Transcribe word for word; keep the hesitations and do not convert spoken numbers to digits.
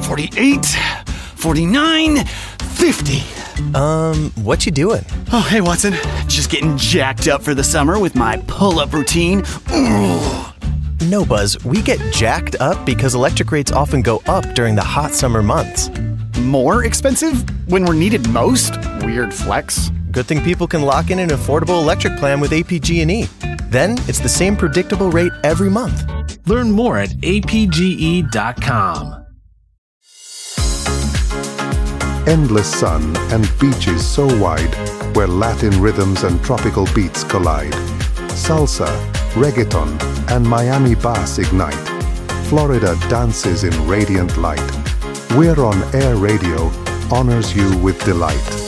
forty-eight, forty-nine, fifty. Um, what you doing? Oh, hey, Watson. Just getting jacked up for the summer with my pull-up routine. Ooh. No, Buzz, we get jacked up because electric rates often go up during the hot summer months. More expensive when we're needed most? Weird flex. Good thing people can lock in an affordable electric plan with A P G and E. Then it's the same predictable rate every month. Learn more at A P G E dot com. Endless sun and beaches so wide where Latin rhythms and tropical beats collide. Salsa, reggaeton, and Miami bass ignite. Florida dances in radiant light. We're on Air Radio, honors you with delight.